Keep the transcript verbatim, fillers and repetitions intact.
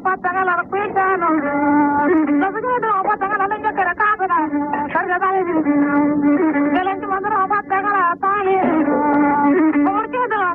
patangala pintano. Lo que no patangala lenga que la cabra. Carga dale.